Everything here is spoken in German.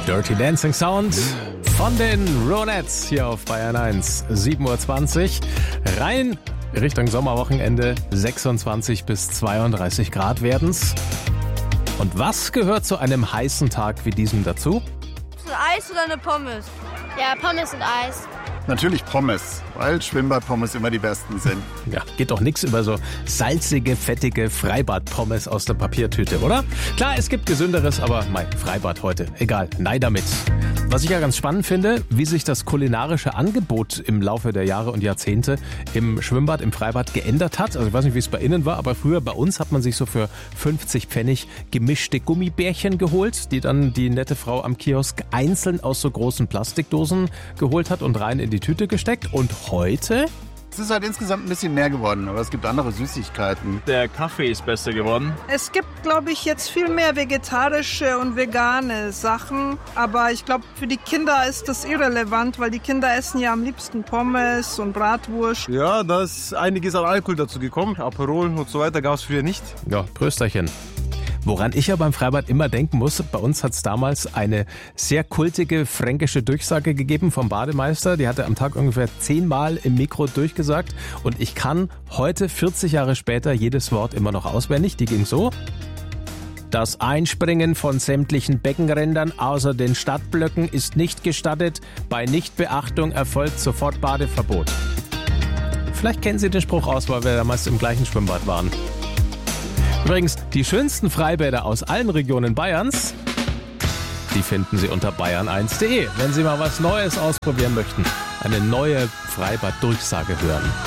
Dirty Dancing Sound von den Ronettes hier auf Bayern 1. 7.20 Uhr. Rein Richtung Sommerwochenende. 26 bis 32 Grad werden's. Und was gehört zu einem heißen Tag wie diesem dazu? Ein Eis oder eine Pommes? Ja, Pommes und Eis. Natürlich Pommes, weil Schwimmbad-Pommes immer die besten sind. Ja, geht doch nichts über so salzige, fettige Freibad-Pommes aus der Papiertüte, oder? Klar, es gibt Gesünderes, aber mein Freibad heute. Egal, nein damit. Was ich ja ganz spannend finde, wie sich das kulinarische Angebot im Laufe der Jahre und Jahrzehnte im Schwimmbad, im Freibad geändert hat. Also ich weiß nicht, wie es bei Ihnen war, aber früher bei uns hat man sich so für 50 Pfennig gemischte Gummibärchen geholt, die dann die nette Frau am Kiosk einzeln aus so großen Plastikdosen geholt hat und rein in die Tüte gesteckt. Und heute? Es ist halt insgesamt ein bisschen mehr geworden, aber es gibt andere Süßigkeiten. Der Kaffee ist besser geworden. Es gibt, glaube ich, jetzt viel mehr vegetarische und vegane Sachen. Aber ich glaube, für die Kinder ist das irrelevant, weil die Kinder essen ja am liebsten Pommes und Bratwurst. Ja, da ist einiges an Alkohol dazu gekommen. Aperol und so weiter gab es früher nicht. Ja, Prösterchen. Woran ich ja beim Freibad immer denken muss, bei uns hat es damals eine sehr kultige fränkische Durchsage gegeben vom Bademeister. Die hatte am Tag ungefähr 10-mal im Mikro durchgesagt. Und ich kann heute, 40 Jahre später, jedes Wort immer noch auswendig. Die ging so: Das Einspringen von sämtlichen Beckenrändern außer den Stadtblöcken ist nicht gestattet. Bei Nichtbeachtung erfolgt sofort Badeverbot. Vielleicht kennen Sie den Spruch aus, weil wir damals im gleichen Schwimmbad waren. Übrigens, die schönsten Freibäder aus allen Regionen Bayerns, die finden Sie unter bayern1.de, wenn Sie mal was Neues ausprobieren möchten. Eine neue Freibad-Durchsage hören.